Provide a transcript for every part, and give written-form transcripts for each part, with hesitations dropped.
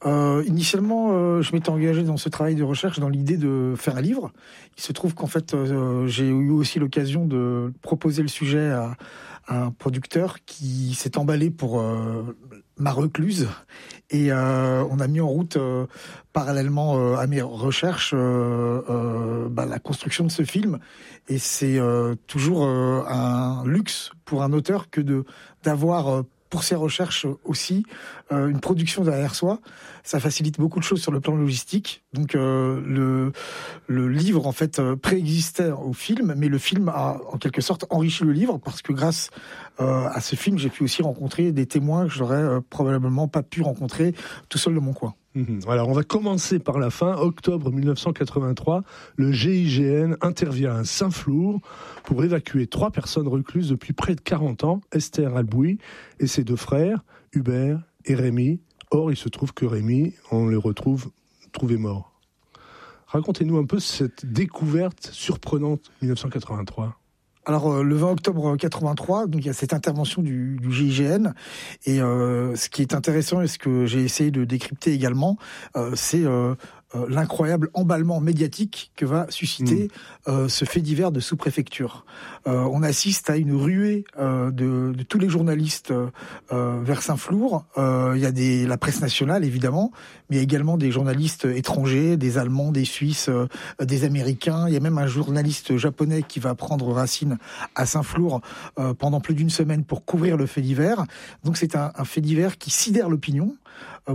Initialement, je m'étais engagé dans ce travail de recherche dans l'idée de faire un livre. Il se trouve qu'en fait, j'ai eu aussi l'occasion de proposer le sujet à un producteur qui s'est emballé pour Ma Recluse. Et on a mis en route, parallèlement à mes recherches, la construction de ce film. Et c'est toujours un luxe pour un auteur que d'avoir pour ses recherches aussi, une production derrière soi. Ça facilite beaucoup de choses sur le plan logistique. Donc le livre, en fait, préexistait au film, mais le film a, en quelque sorte, enrichi le livre, parce que grâce à ce film, j'ai pu aussi rencontrer des témoins que j'aurais probablement pas pu rencontrer tout seul de mon coin. Alors, on va commencer par la fin. Octobre 1983, le GIGN intervient à Saint-Flour pour évacuer 3 personnes recluses depuis près de 40 ans, Esther Albouy et ses 2 frères, Hubert et Rémi. Or, il se trouve que Rémi, on le retrouve trouvé mort. Racontez-nous un peu cette découverte surprenante 1983. Alors, le 20 octobre 83, donc il y a cette intervention du GIGN, et ce qui est intéressant et ce que j'ai essayé de décrypter également, c'est l'incroyable emballement médiatique que va susciter ce fait divers de sous-préfecture. On assiste à une ruée de tous les journalistes vers Saint-Flour. Il y a la presse nationale, évidemment, mais également des journalistes étrangers, des Allemands, des Suisses, des Américains. Il y a même un journaliste japonais qui va prendre racine à Saint-Flour pendant plus d'une semaine pour couvrir le fait divers. Donc c'est un fait divers qui sidère l'opinion. Pourquoi ?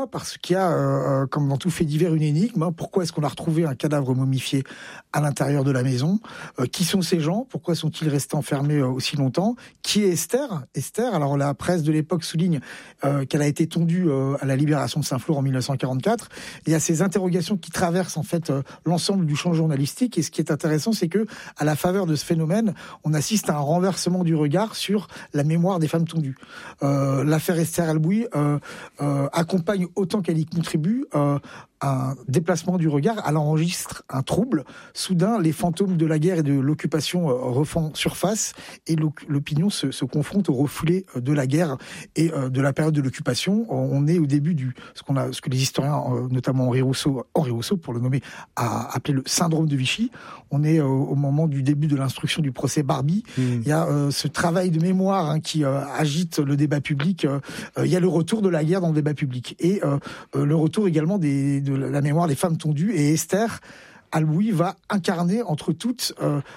Parce qu'il y a, comme dans tout fait divers, une énigme. Pourquoi est-ce qu'on a retrouvé un cadavre momifié à l'intérieur de la maison ? Qui sont ces gens ? Pourquoi sont-ils restés enfermés aussi longtemps ? Qui est Esther ? Esther, alors la presse de l'époque souligne qu'elle a été tondue à la libération de Saint-Flour en 1944. Il y a ces interrogations qui traversent en fait l'ensemble du champ journalistique. Et ce qui est intéressant, c'est que à la faveur de ce phénomène, on assiste à un renversement du regard sur la mémoire des femmes tondues. L'affaire Esther Albouy accompagne autant qu'elle y contribue un déplacement du regard. Elle enregistre un trouble. Soudain, les fantômes de la guerre et de l'occupation refont surface et l'opinion se confronte au refoulé de la guerre et de la période de l'occupation. On est au début ce que les historiens, notamment Henri Rousseau, pour le nommer, a appelé le syndrome de Vichy. On est au moment du début de l'instruction du procès Barbie. Il y a ce travail de mémoire qui agite le débat public. Il y a le retour de la guerre dans le débat public et le retour également de la mémoire des femmes tondues, et Esther Albouy va incarner entre toutes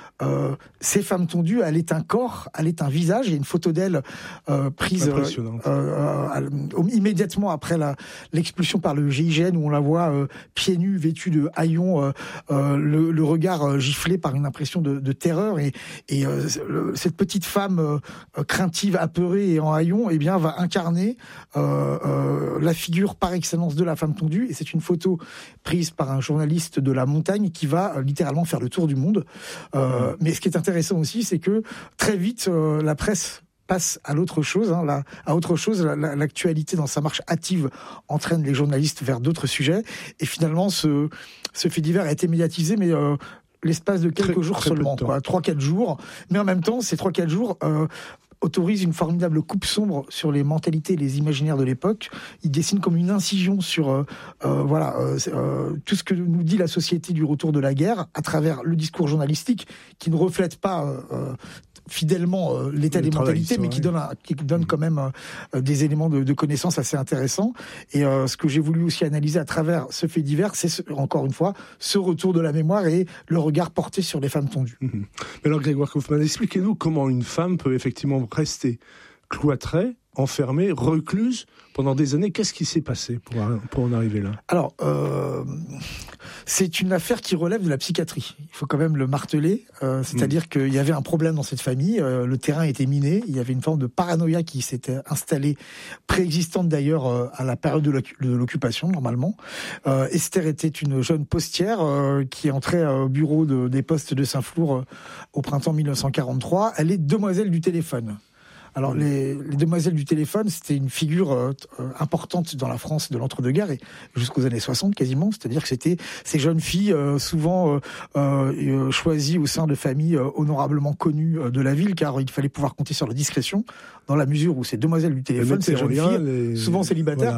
ces femmes tondues. Elle est un corps, elle est un visage. Il y a une photo d'elle prise immédiatement après l'expulsion par le GIGN, où on la voit pieds nus, vêtue de haillons, le regard giflé par une impression de terreur. Et cette petite femme craintive, apeurée et en haillons, eh bien, va incarner la figure par excellence de la femme tondue. Et c'est une photo prise par un journaliste de La Montagne qui va littéralement faire le tour du monde. Mais ce qui est intéressant aussi, c'est que très vite, la presse passe à l'autre chose, l'actualité dans sa marche hâtive entraîne les journalistes vers d'autres sujets, et finalement ce fait divers a été médiatisé, mais l'espace de quelques jours seulement, 3-4 jours, mais en même temps, ces 3-4 jours autorise une formidable coupe sombre sur les mentalités et les imaginaires de l'époque. Il dessine comme une incision sur tout ce que nous dit la société du retour de la guerre à travers le discours journalistique qui ne reflète pas fidèlement l'état des mentalités, mais qui donne quand même des éléments de connaissance assez intéressants. Et ce que j'ai voulu aussi analyser à travers ce fait divers, c'est encore une fois ce retour de la mémoire et le regard porté sur les femmes tondues. Mais alors Grégoire Kaufmann, expliquez-nous comment une femme peut effectivement rester cloîtrée, enfermée, recluse pendant des années. Qu'est-ce qui s'est passé pour en arriver là ? Alors, c'est une affaire qui relève de la psychiatrie. Il faut quand même le marteler. C'est-à-dire qu'il y avait un problème dans cette famille. Le terrain était miné. Il y avait une forme de paranoïa qui s'était installée, préexistante d'ailleurs à la période de l'occupation, normalement. Esther était une jeune postière qui entrait au bureau des postes de Saint-Flour au printemps 1943. Elle est demoiselle du téléphone. Alors, les demoiselles du téléphone, c'était une figure importante dans la France de l'entre-deux-guerres et jusqu'aux années 60 quasiment. C'est-à-dire que c'était ces jeunes filles souvent choisies au sein de familles honorablement connues de la ville, car il fallait pouvoir compter sur la discrétion, dans la mesure où ces demoiselles du téléphone, ces jeunes filles, souvent célibataires,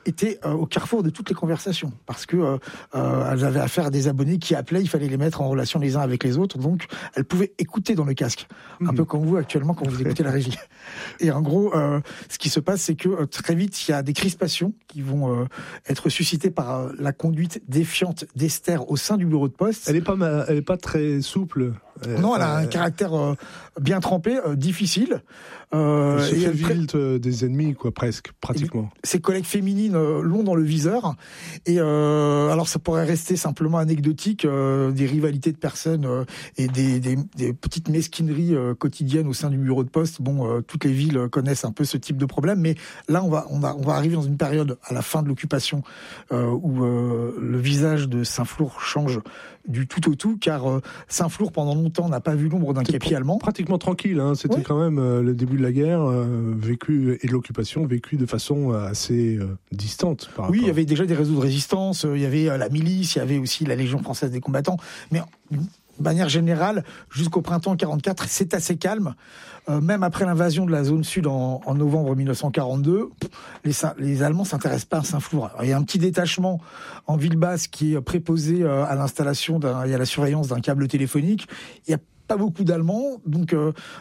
était au carrefour de toutes les conversations, parce que elles avaient affaire à des abonnés qui appelaient, il fallait les mettre en relation les uns avec les autres, donc elles pouvaient écouter dans le casque, un peu comme vous actuellement quand vous écoutez la régie. Et en gros, ce qui se passe, c'est que très vite, il y a des crispations qui vont être suscitées par la conduite défiante d'Esther au sein du bureau de poste. Elle est pas très souple. Non, elle a un caractère bien trempé, difficile. Elle se fait vilte des ennemis, quoi, pratiquement. Ses collègues féminines l'ont dans le viseur. Et alors, ça pourrait rester simplement anecdotique, des rivalités de personnes et des petites mesquineries quotidiennes au sein du bureau de poste. Bon, toutes les villes connaissent un peu ce type de problème, mais là, on va arriver dans une période à la fin de l'occupation où le visage de Saint-Flour change du tout au tout, car Saint-Flour, pendant longtemps, n'a pas vu l'ombre d'un képi allemand. Pratiquement tranquille, hein. C'était quand même le début de la guerre vécu et de l'occupation vécu de façon assez distante. Il y avait déjà des réseaux de résistance, il y avait la milice, il y avait aussi la Légion française des combattants, mais de manière générale, jusqu'au printemps 44, c'est assez calme. Même après l'invasion de la zone sud en novembre 1942, les Allemands s'intéressent pas à Saint-Flour. Il y a un petit détachement en ville basse qui est préposé à l'installation et à la surveillance d'un câble téléphonique. Il y a pas beaucoup d'Allemands, donc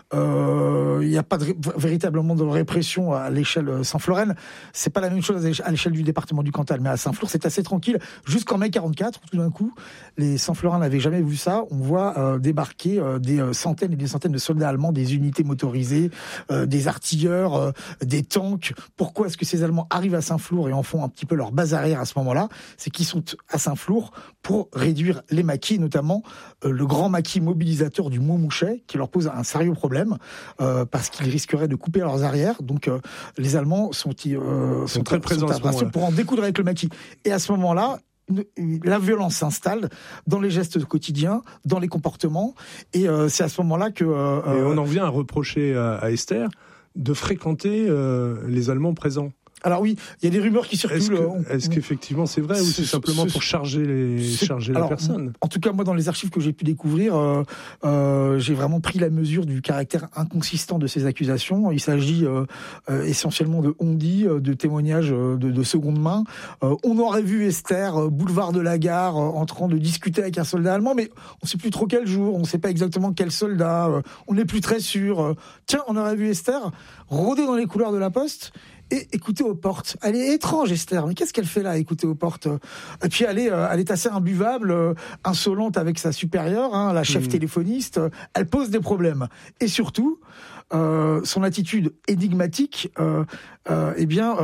il n'y a pas véritablement de répression à l'échelle Saint-Floraine. C'est pas la même chose à l'échelle du département du Cantal, mais à Saint-Flour, c'est assez tranquille. Jusqu'en mai 44, tout d'un coup, les Saint-Florins n'avaient jamais vu ça. On voit débarquer des centaines et des centaines de soldats allemands, des unités motorisées, des artilleurs, des tanks. Pourquoi est-ce que ces Allemands arrivent à Saint-Flour et en font un petit peu leur base arrière à ce moment-là? C'est qu'ils sont à Saint-Flour pour réduire les maquis, notamment le grand maquis mobilisateur du Montmouchet, qui leur pose un sérieux problème parce qu'ils risqueraient de couper leurs arrières. Donc les Allemands sont très présents pour en découdre avec le maquis. Et à ce moment-là, la violence s'installe dans les gestes quotidiens, dans les comportements, et c'est à ce moment-là que... Et on en vient à reprocher à Esther de fréquenter les Allemands présents. Alors oui, il y a des rumeurs qui circulent. Est-ce qu'effectivement c'est vrai ou c'est simplement pour charger la personne? En tout cas, moi, dans les archives que j'ai pu découvrir, j'ai vraiment pris la mesure du caractère inconsistant de ces accusations. Il s'agit essentiellement de on-dit, de témoignages de seconde main. On aurait vu Esther, boulevard de la Gare, en train de discuter avec un soldat allemand, mais on ne sait plus trop quel jour, on ne sait pas exactement quel soldat, on n'est plus très sûr. Tiens, on aurait vu Esther rôder dans les couloirs de la poste et écouter aux portes. Elle est étrange, Esther, mais qu'est-ce qu'elle fait là, écouter aux portes? Et puis elle est assez imbuvable, insolente avec sa supérieure, la chef téléphoniste. Elle pose des problèmes. Et surtout, son attitude énigmatique, va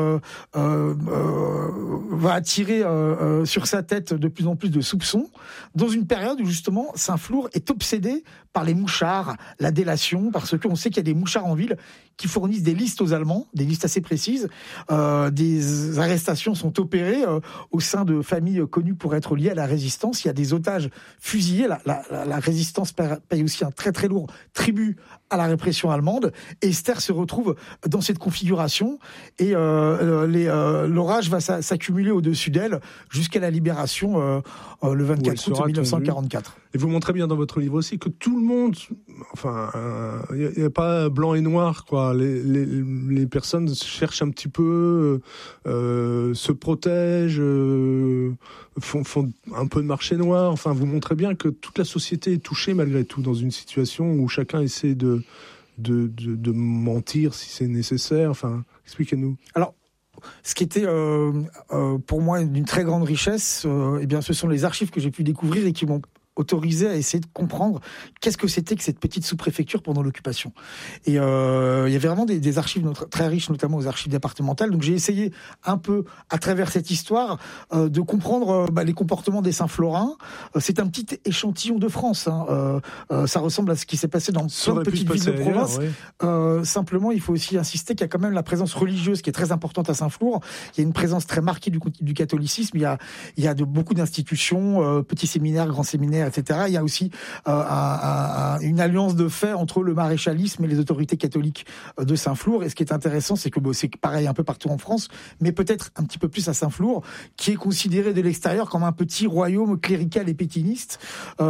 attirer sur sa tête de plus en plus de soupçons, dans une période où justement Saint-Flour est obsédé par les mouchards, la délation, parce qu'on sait qu'il y a des mouchards en ville qui fournissent des listes aux Allemands, des listes assez précises. Des arrestations sont opérées au sein de familles connues pour être liées à la résistance. Il y a des otages fusillés. La résistance paye aussi un très très lourd tribut à la répression allemande. Et Esther se retrouve dans cette configuration et l'orage va s'accumuler au-dessus d'elle jusqu'à la libération le 24 août 1944. Et vous montrez bien dans votre livre aussi que tout le monde, il n'y a pas blanc et noir, quoi. Les personnes cherchent un petit peu, se protègent, font un peu de marché noir. Enfin, vous montrez bien que toute la société est touchée malgré tout dans une situation où chacun essaie de mentir si c'est nécessaire. Enfin, expliquez-nous. Alors, ce qui était pour moi d'une très grande richesse, ce sont les archives que j'ai pu découvrir et qui m'ont autorisé à essayer de comprendre qu'est-ce que c'était que cette petite sous-préfecture pendant l'occupation. Et il y avait vraiment des archives très riches, notamment aux archives départementales. Donc j'ai essayé un peu, à travers cette histoire, de comprendre les comportements des Saint-Florins. C'est un petit échantillon de France. Ça ressemble à ce qui s'est passé dans plein de petites villes de province. Simplement, il faut aussi insister qu'il y a quand même la présence religieuse qui est très importante à Saint-Flour. Il y a une présence très marquée du catholicisme. Il y a beaucoup d'institutions, petits séminaires, grands séminaires, etc. Il y a aussi une alliance de fait entre le maréchalisme et les autorités catholiques de Saint-Flour. Et ce qui est intéressant, c'est que c'est pareil un peu partout en France, mais peut-être un petit peu plus à Saint-Flour, qui est considéré de l'extérieur comme un petit royaume clérical et pétiniste,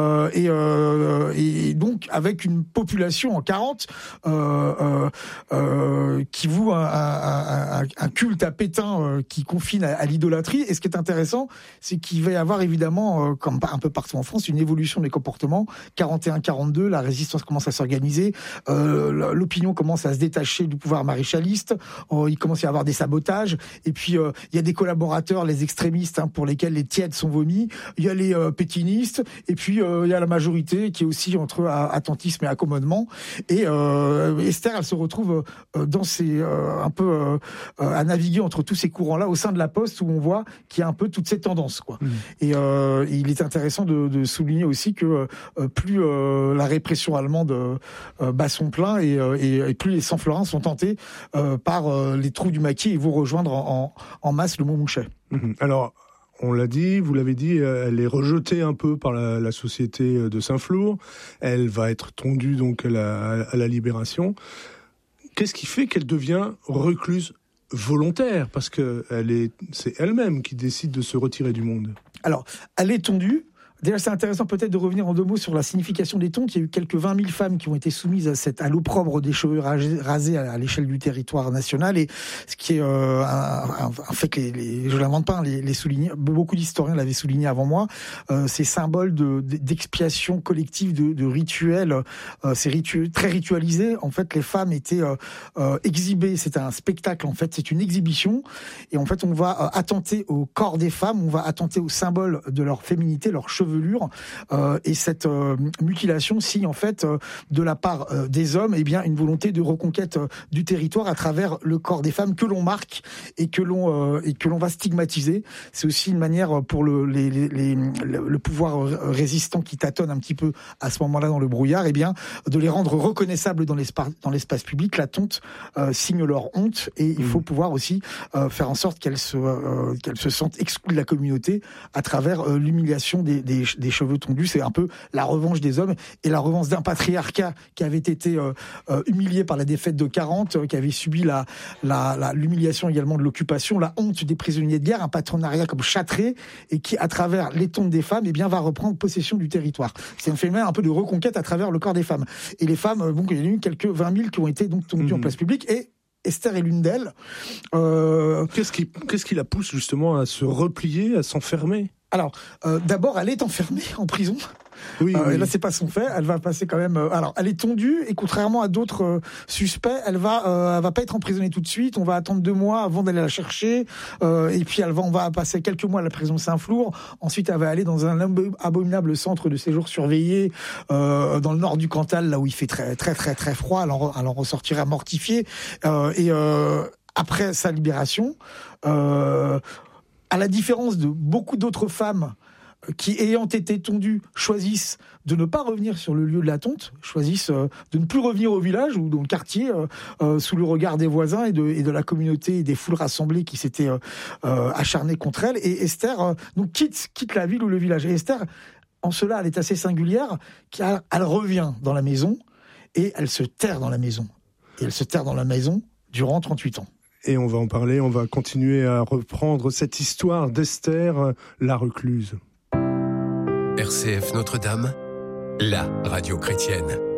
et donc avec une population en 40 qui voue un culte à Pétain qui confine à l'idolâtrie. Et ce qui est intéressant, c'est qu'il va y avoir évidemment, comme un peu partout en France, une évolution des comportements. 41-42, la résistance commence à s'organiser, l'opinion commence à se détacher du pouvoir maréchaliste, il commence à y avoir des sabotages, et puis il y a des collaborateurs, les extrémistes, pour lesquels les tièdes sont vomis, il y a les pétinistes, et puis il y a la majorité qui est aussi entre attentisme et accommodement. Et Esther, elle se retrouve dans un peu à naviguer entre tous ces courants-là au sein de la Poste, où on voit qu'il y a un peu toutes ces tendances, quoi. Et il est intéressant de souligner aussi que plus la répression allemande bat son plein, et plus les Saint-Florins sont tentés par les trous du maquis et vont rejoindre en masse le Montmouchet. Alors, on l'a dit, vous l'avez dit, elle est rejetée un peu par la société de Saint-Flour. Elle va être tondue donc à la Libération. Qu'est-ce qui fait qu'elle devient recluse volontaire ? Parce que c'est elle-même qui décide de se retirer du monde. Alors, elle est tondue. Déjà, c'est intéressant peut-être de revenir en 2 mots sur la signification des tontes. Il y a eu quelques 20 000 femmes qui ont été soumises à l'opprobre des cheveux rasés à l'échelle du territoire national. Et ce qui est un fait que je l'invente pas, les souligner. Beaucoup d'historiens l'avaient souligné avant moi. Ces symboles d'expiation collective, de rituels, ces rituels très ritualisés. En fait, les femmes étaient exhibées. C'était un spectacle. En fait, c'est une exhibition. Et en fait, on va attenter au corps des femmes. On va attenter au symbole de leur féminité, leur chevelure, et cette mutilation signe en fait de la part des hommes une volonté de reconquête du territoire à travers le corps des femmes que l'on marque et que l'on va stigmatiser. C'est aussi une manière pour le pouvoir résistant qui tâtonne un petit peu à ce moment-là dans le brouillard, de les rendre reconnaissables dans l'espace public. La tonte signe leur honte, et il faut pouvoir aussi faire en sorte qu'elles se sentent exclues de la communauté à travers l'humiliation des cheveux tondus. C'est un peu la revanche des hommes et la revanche d'un patriarcat qui avait été humilié par la défaite de 40, qui avait subi l'humiliation également de l'occupation, la honte des prisonniers de guerre, un patronariat comme châtré, et qui, à travers les tontes des femmes, va reprendre possession du territoire. C'est un phénomène un peu de reconquête à travers le corps des femmes. Et les femmes, il y en a eu quelques 20 000 qui ont été donc tondues en place publique, et Esther est l'une d'elles. Qu'est-ce qui la pousse justement à se replier, à s'enfermer ? Alors, d'abord, elle est enfermée en prison. Oui. Et là, c'est pas son fait. Elle va passer quand même. Alors, elle est tondue, et contrairement à d'autres suspects, elle va pas être emprisonnée tout de suite. On va attendre 2 mois avant d'aller la chercher. Et puis, on va passer quelques mois à la prison de Saint-Flour. Ensuite, elle va aller dans un abominable centre de séjour surveillé dans le nord du Cantal, là où il fait très très très très froid. Elle en ressortira mortifiée. Après sa libération, à la différence de beaucoup d'autres femmes qui, ayant été tondues, choisissent de ne pas revenir sur le lieu de la tonte, choisissent de ne plus revenir au village ou dans le quartier, sous le regard des voisins et de la communauté et des foules rassemblées qui s'étaient acharnées contre elle. Et Esther donc quitte la ville ou le village. Et Esther, en cela, elle est assez singulière, car elle revient dans la maison et elle se terre dans la maison. Et elle se terre dans la maison durant 38 ans. Et on va en parler, on va continuer à reprendre cette histoire d'Esther, la recluse. RCF Notre-Dame, la radio chrétienne.